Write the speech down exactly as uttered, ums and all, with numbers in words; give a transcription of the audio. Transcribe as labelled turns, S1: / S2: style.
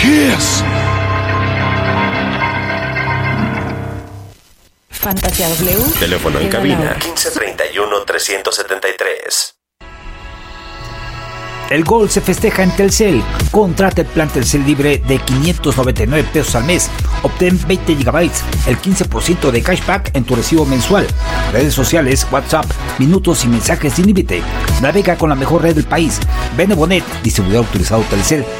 S1: Kiss.
S2: Fantasía W.
S3: Teléfono en cabina quince treinta y uno, trescientos setenta y tres.
S4: El gol se festeja en Telcel. Contrata el plan Telcel libre de quinientos noventa y nueve pesos al mes. Obtén veinte gigabytes, el quince por ciento de cashback en tu recibo mensual. Redes sociales, WhatsApp, minutos y mensajes sin límite. Navega con la mejor red del país. Benevonet, distribuidor autorizado Telcel.